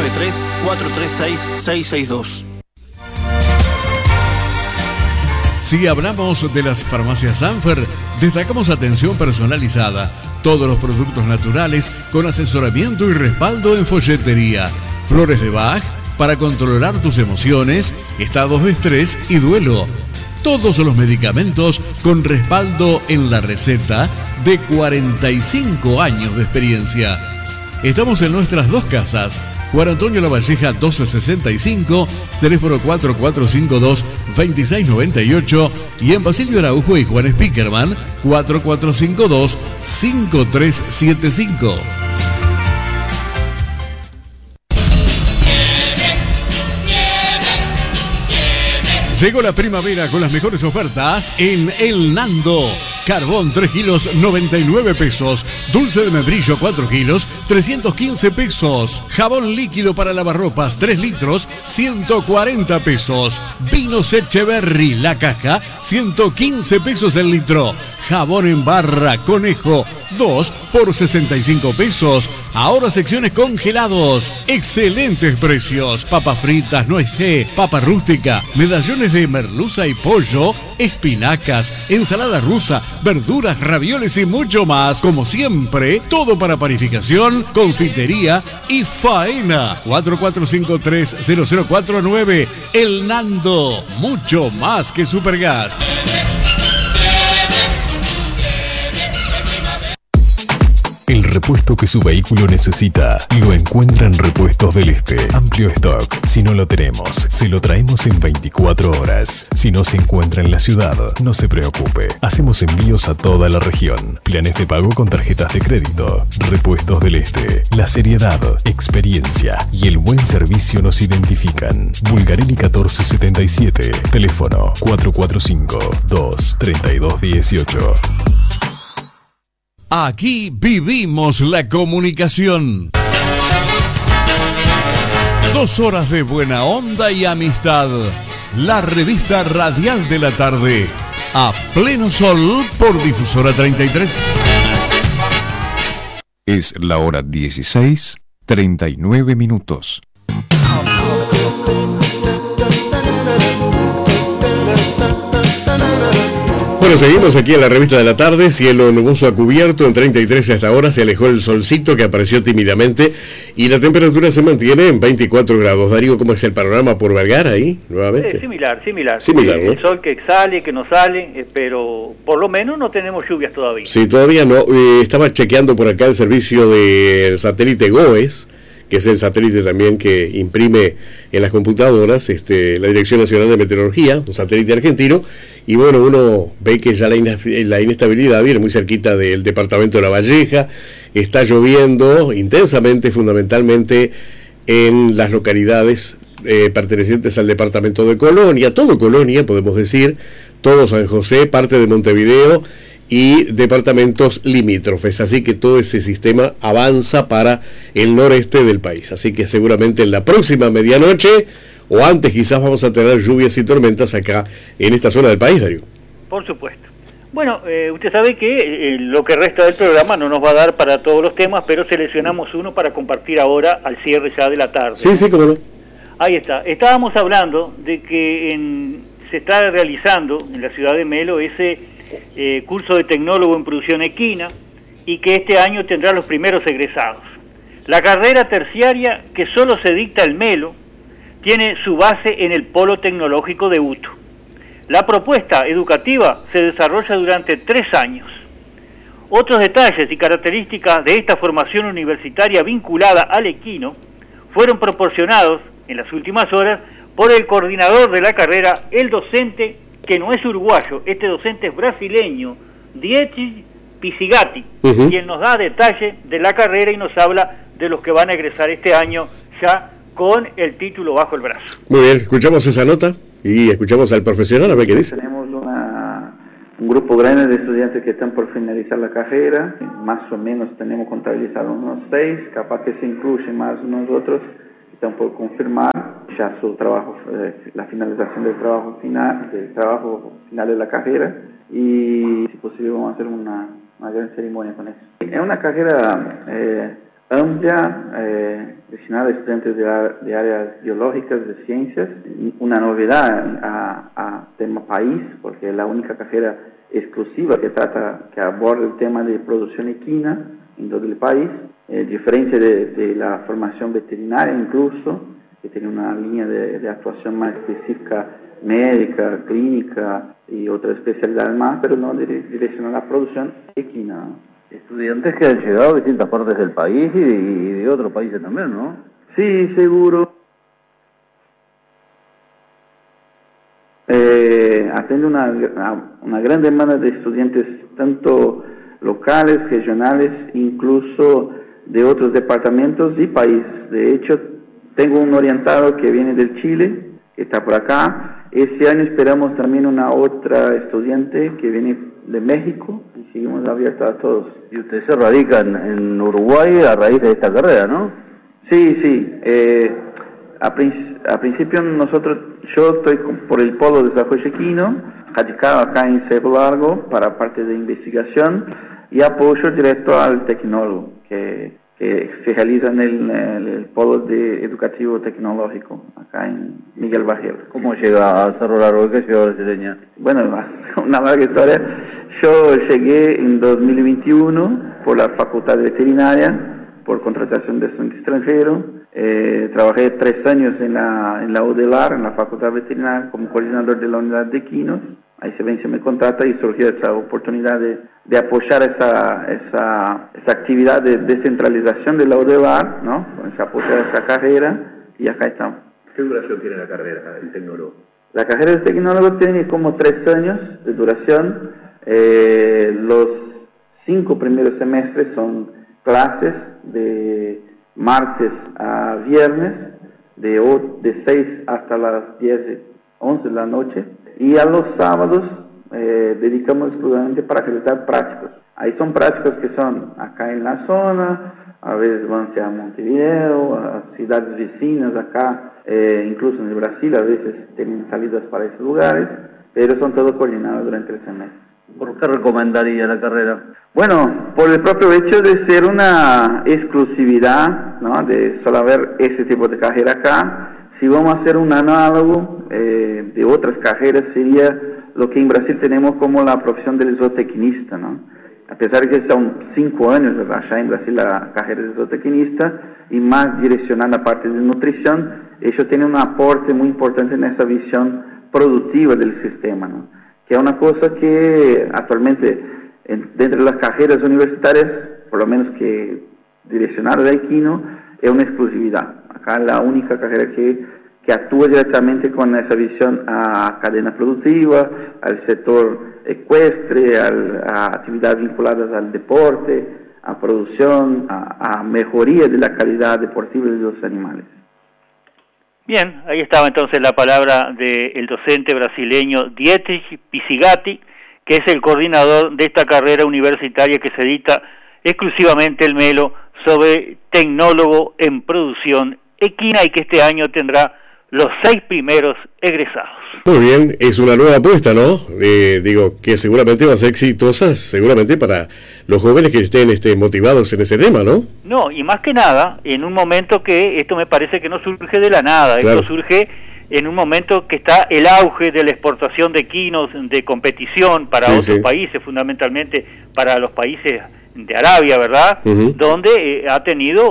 493-436-662. Si hablamos de las farmacias Sanfer, destacamos atención personalizada, todos los productos naturales con asesoramiento y respaldo en folletería, flores de Bach para controlar tus emociones, estados de estrés y duelo. Todos los medicamentos con respaldo en la receta de 45 años de experiencia. Estamos en nuestras dos casas, Juan Antonio Lavalleja 1265, teléfono 4452-2698 y en Basilio Araujo y Juan Spickerman 4452-5375. Llegó la primavera con las mejores ofertas en El Nando. Carbón 3 kilos 99 pesos. Dulce de membrillo 4 kilos 315 pesos. Jabón líquido para lavarropas 3 litros 140 pesos. Vinos Echeverry la caja 115 pesos el litro. Jabón en barra Conejo 2 por 65 pesos. Ahora secciones congelados. Excelentes precios. Papas fritas, nuecé, papa rústica, medallones de merluza y pollo, espinacas, ensalada rusa, verduras, ravioles y mucho más. Como siempre, todo para panificación, confitería y faena. 4453-0049. El Nando. Mucho más que Supergas. El repuesto que su vehículo necesita lo encuentra en Repuestos del Este. Amplio stock. Si no lo tenemos, se lo traemos en 24 horas. Si no se encuentra en la ciudad, no se preocupe. Hacemos envíos a toda la región. Planes de pago con tarjetas de crédito. Repuestos del Este. La seriedad, experiencia y el buen servicio nos identifican. Bulgarelli 1477. Teléfono 445-23218. Aquí vivimos la comunicación. 2 horas de buena onda y amistad. La revista radial de la tarde. A pleno sol por Difusora 33. Es la hora 16:39. Bueno, seguimos aquí en la revista de la tarde. Cielo nuboso a cubierto en 33 hasta ahora. Se alejó el solcito que apareció tímidamente y la temperatura se mantiene en 24 grados. Darío, ¿cómo es el panorama por Vergara ahí nuevamente? Similar. ¿No? El sol que sale, que no sale, pero por lo menos no tenemos lluvias todavía. Sí, todavía no. Estaba chequeando por acá el servicio del satélite GOES, que es el satélite también que imprime en las computadoras la Dirección Nacional de Meteorología, un satélite argentino, y bueno, uno ve que ya la inestabilidad viene muy cerquita del departamento de Lavalleja. Está lloviendo intensamente, fundamentalmente en las localidades pertenecientes al departamento de Colonia, todo Colonia, podemos decir, todo San José, parte de Montevideo y departamentos limítrofes, así que todo ese sistema avanza para el noreste del país, así que seguramente en la próxima medianoche o antes quizás vamos a tener lluvias y tormentas acá en esta zona del país, Darío. Por supuesto. Bueno, usted sabe que lo que resta del programa no nos va a dar para todos los temas, pero seleccionamos uno para compartir ahora al cierre ya de la tarde. Sí, cómo no. Ahí está. Estábamos hablando de que se está realizando en la ciudad de Melo ese curso de tecnólogo en producción equina y que este año tendrá los primeros egresados. La carrera terciaria que solo se dicta en Melo tiene su base en el Polo Tecnológico de Uto. La propuesta educativa se desarrolla durante 3 años. Otros detalles y características de esta formación universitaria vinculada al equino fueron proporcionados en las últimas horas por el coordinador de la carrera, el docente que no es uruguayo, este docente es brasileño, Dietrich Pisigatti, y él nos da detalles de la carrera y nos habla de los que van a egresar este año ya con el título bajo el brazo. Muy bien, escuchamos esa nota y escuchamos al profesional a ver qué dice. Tenemos un grupo grande de estudiantes que están por finalizar la carrera, más o menos tenemos contabilizado unos 6, capaz que se incluyen más unos otros, están por confirmar ya su trabajo, la finalización del trabajo final de la carrera, y si posible vamos a hacer una gran ceremonia con eso. Es una carrera amplia, destinada a estudiantes de áreas biológicas, de ciencias, una novedad a tema país, porque es la única carrera exclusiva que aborda el tema de producción equina en todo el país, diferente de la formación veterinaria incluso, que tiene una línea de actuación más específica, médica, clínica y otras especialidades más, pero no direccionada a la producción equina, ¿no? Estudiantes que han llegado de distintas partes del país y de otros países también, ¿no? Sí, seguro. Atiende una gran demanda de estudiantes, tanto locales, regionales, incluso de otros departamentos y países. De hecho, tengo un orientado que viene del Chile, que está por acá. Este año esperamos también una otra estudiante que viene de México y seguimos abiertos a todos. Y ustedes se radican en Uruguay a raíz de esta carrera, ¿no? Sí. A principio yo estoy por el polo de desarrollo equino, radicado acá en Cerro Largo para parte de investigación y apoyo directo al tecnólogo que se realiza en el polo de educativo tecnológico acá en Miguel Bajel. ¿Cómo llega a Cerro Largo? ¿Qué ciudad brasileña? Bueno, una larga historia. Yo llegué en 2021 por la Facultad de Veterinaria, por contratación de estudiante extranjero. Trabajé 3 años en la UDELAR, en la Facultad Veterinaria, como coordinador de la unidad de equinos. Ahí se me contrata y surgió esa oportunidad de apoyar esa actividad de descentralización de la UDELAR, ¿no? Se apoya esa carrera y acá estamos. ¿Qué duración tiene la carrera del tecnólogo? La carrera de tecnólogo tiene como 3 años de duración. Los 5 primeros semestres son clases de martes a viernes, de 6 hasta las 11 de la noche, y a los sábados dedicamos exclusivamente para realizar prácticos. Ahí son prácticos que son acá en la zona, a veces van hacia Montevideo, a ciudades vecinas acá, incluso en el Brasil a veces tienen salidas para esos lugares, pero son todos coordinados durante el semestre. ¿Por qué recomendaría la carrera? Bueno, por el propio hecho de ser una exclusividad, ¿no? De solo haber ese tipo de carrera acá. Si vamos a hacer un análogo de otras carreras, sería lo que en Brasil tenemos como la profesión del zootecnista, ¿no? A pesar de que son 5 años allá en Brasil la carrera de zootecnista y más direccionada a la parte de nutrición, ellos tienen un aporte muy importante en esa visión productiva del sistema, ¿no? Que es una cosa que actualmente dentro de las carreras universitarias, por lo menos que direccionada al equino, es una exclusividad. Acá es la única carrera que actúa directamente con esa visión a cadena productiva, al sector ecuestre, a actividades vinculadas al deporte, a producción, a mejoría de la calidad deportiva de los animales. Bien, ahí estaba entonces la palabra del docente brasileño Dietrich Pisigatti, que es el coordinador de esta carrera universitaria que se dicta exclusivamente el MELO sobre tecnólogo en producción equina y que este año tendrá los 6 primeros egresados. Muy bien, es una nueva apuesta, ¿no? Digo, que seguramente va a ser exitosa, seguramente para los jóvenes que estén motivados en ese tema, ¿no? No, y más que nada, en un momento que esto me parece que no surge de la nada, claro. Esto surge en un momento que está el auge de la exportación de equinos de competición para otros países, fundamentalmente para los países de Arabia, ¿verdad? Uh-huh. Donde ha tenido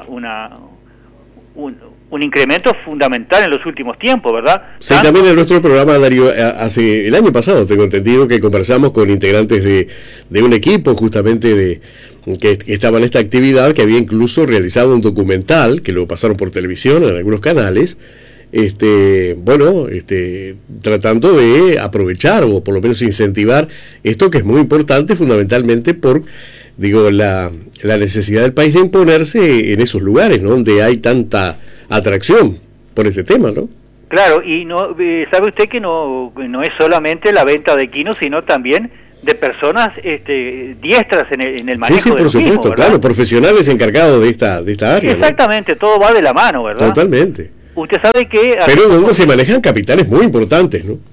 un incremento fundamental en los últimos tiempos, ¿verdad? Sí, también en nuestro programa, Darío, hace el año pasado, tengo entendido que conversamos con integrantes de un equipo justamente que estaba en esta actividad, que había incluso realizado un documental, que lo pasaron por televisión en algunos canales, tratando de aprovechar o por lo menos incentivar esto que es muy importante fundamentalmente por la necesidad del país de imponerse en esos lugares, ¿no? Donde hay tanta atracción por este tema, ¿no? Claro, y no sabe usted que no es solamente la venta de equinos, sino también de personas diestras en el manejo sí, por de los supuesto, mismos, claro, profesionales encargados de esta área. Exactamente, ¿no? Todo va de la mano, ¿verdad? Totalmente. Usted sabe que... Pero donde se manejan capitales muy importantes, ¿no?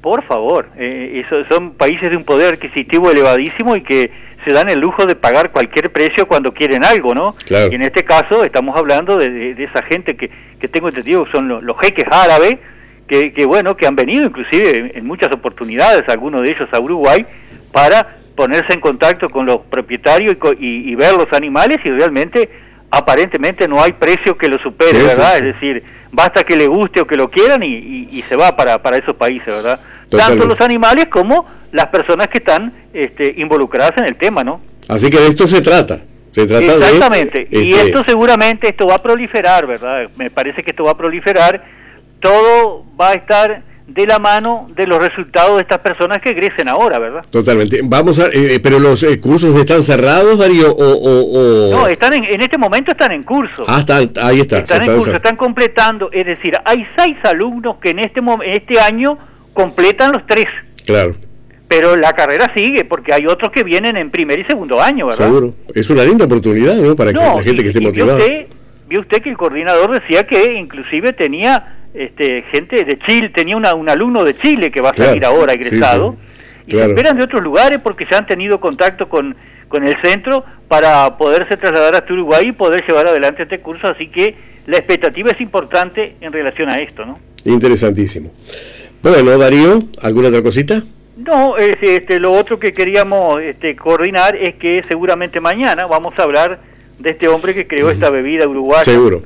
Por favor, son países de un poder adquisitivo elevadísimo y que se dan el lujo de pagar cualquier precio cuando quieren algo, ¿no? Claro. Y en este caso estamos hablando de esa gente que tengo entendido son los jeques árabes, que bueno, que han venido inclusive en muchas oportunidades, algunos de ellos a Uruguay, para ponerse en contacto con los propietarios y ver los animales, y realmente aparentemente no hay precio que lo supere, sí, ¿verdad? Sí, sí. Es decir, basta que le guste o que lo quieran y se va para esos países, ¿verdad? Totalmente. Tanto los animales como las personas que están involucradas en el tema, ¿no? Así que de esto se trata. Exactamente. Y esto seguramente va a proliferar, ¿verdad? Me parece que esto va a proliferar. Todo va a estar de la mano de los resultados de estas personas que egresen ahora, ¿verdad? Totalmente. Vamos a, pero los cursos están cerrados, Darío, No, están en este momento están en curso. Ahí está. Están en curso, están completando, es decir, hay 6 alumnos que en este año completan los 3. Claro. Pero la carrera sigue, porque hay otros que vienen en primer y segundo año, ¿verdad? Seguro. Es una linda oportunidad, ¿no? Para que la gente que esté motivada. Vio usted que el coordinador decía que inclusive tenía gente de Chile, tenía un alumno de Chile que va a salir ahora egresado, y se esperan de otros lugares porque ya han tenido contacto con el centro para poderse trasladar hasta Uruguay y poder llevar adelante este curso, así que la expectativa es importante en relación a esto, ¿no? Interesantísimo. Bueno, Darío, ¿alguna otra cosita? No, lo otro que queríamos coordinar es que seguramente mañana vamos a hablar de este hombre que creó esta bebida uruguaya. Seguro.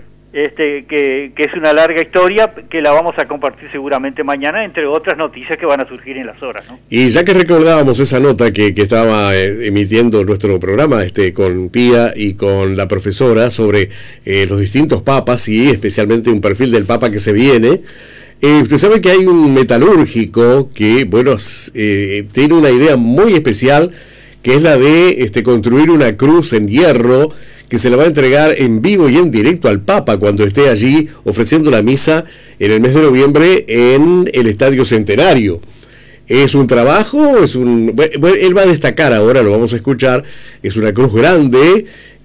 Que es una larga historia que la vamos a compartir seguramente mañana, entre otras noticias que van a surgir en las horas, ¿no? Y ya que recordábamos esa nota que estaba emitiendo nuestro programa con Pía y con la profesora sobre los distintos papas y especialmente un perfil del papa que se viene, usted sabe que hay un metalúrgico que, bueno, tiene una idea muy especial, que es la de construir una cruz en hierro que se la va a entregar en vivo y en directo al Papa cuando esté allí ofreciendo la misa en el mes de noviembre en el Estadio Centenario. Es un trabajo, bueno, él va a destacar ahora, lo vamos a escuchar, es una cruz grande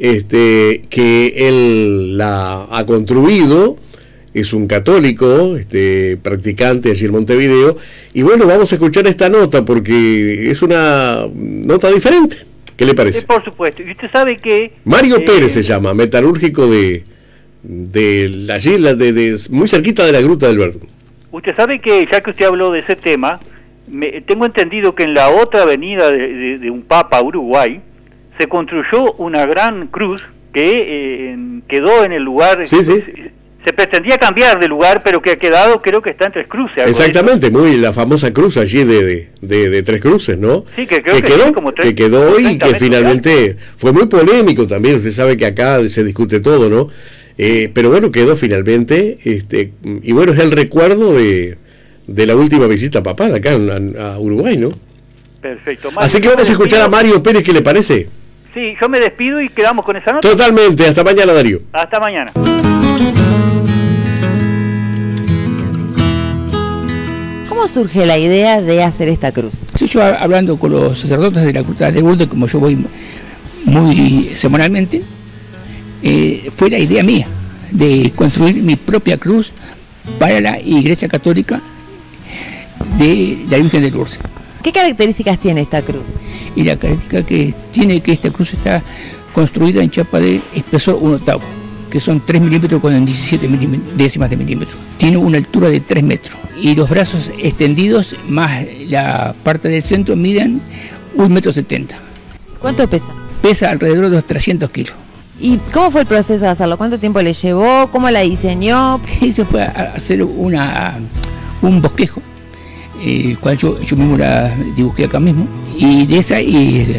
que él la ha construido, es un católico, practicante allí en Montevideo, y bueno, vamos a escuchar esta nota porque es una nota diferente. ¿Qué le parece? Por supuesto. Y usted sabe que... Mario Pérez se llama, metalúrgico de allí, muy cerquita de la Gruta del Verdún. Usted sabe que, ya que usted habló de ese tema, tengo entendido que en la otra avenida de un Papa, Uruguay, se construyó una gran cruz que quedó en el lugar... Sí. Se pretendía cambiar de lugar, pero que ha quedado, creo que está en Tres Cruces. Exactamente, la famosa cruz allí de Tres Cruces, ¿no? Sí, que creo que quedó y que finalmente fue muy polémico también. Usted sabe que acá se discute todo, ¿no? Pero bueno, quedó finalmente, y bueno, es el recuerdo de la última visita papal acá a Uruguay, ¿no? Perfecto. Mario, así que vamos a escuchar a Mario Pérez, ¿qué le parece? Sí, yo me despido y quedamos con esa nota. Totalmente, hasta mañana, Darío. Hasta mañana. ¿Cómo surge la idea de hacer esta cruz? Yo hablando con los sacerdotes de la Cruz de Lourdes, como yo voy muy semanalmente, fue la idea mía de construir mi propia cruz para la Iglesia Católica de la Virgen de Lourdes. ¿Qué características tiene esta cruz? Y la característica que tiene que esta cruz está construida en chapa de espesor 1/8, que son 3 milímetros con 17 décimas de milímetro. Tiene una altura de 3 metros y los brazos extendidos más la parte del centro miden 1,70 m. ¿Cuánto pesa? Pesa alrededor de los 300 kilos. ¿Y cómo fue el proceso de hacerlo? ¿Cuánto tiempo le llevó? ¿Cómo la diseñó? Se fue a hacer un bosquejo, el cual yo mismo la dibujé acá mismo, y de esa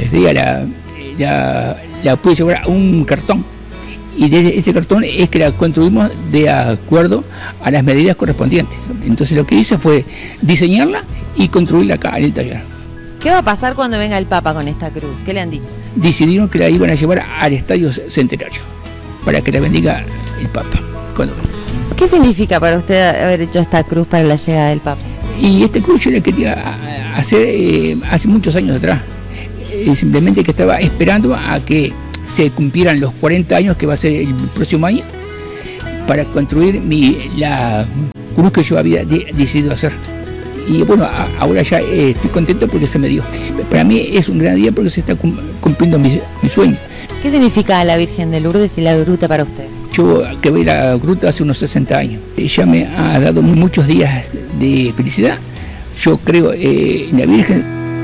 la pude llevar a un cartón. Y de ese cartón es que la construimos de acuerdo a las medidas correspondientes. Entonces lo que hice fue diseñarla y construirla acá en el taller. ¿Qué va a pasar cuando venga el Papa con esta cruz? ¿Qué le han dicho? Decidieron que la iban a llevar al Estadio Centenario para que la bendiga el Papa. ¿Qué significa para usted haber hecho esta cruz para la llegada del Papa? Y esta cruz yo la quería hacer hace muchos años atrás. Simplemente que estaba esperando a que se cumplieran los 40 años que va a ser el próximo año para construir la cruz que yo había decidido hacer. Y bueno, ahora ya estoy contento porque se me dio. Para mí es un gran día porque se está cumpliendo mi sueño. ¿Qué significa la Virgen de Lourdes y la gruta para usted? Yo que vi la gruta hace unos 60 años. Ella me ha dado muchos días de felicidad. Yo creo en la Virgen.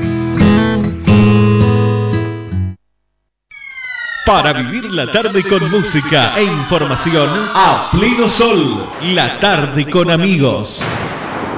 Para vivir la tarde con música e información a pleno sol. La tarde con amigos.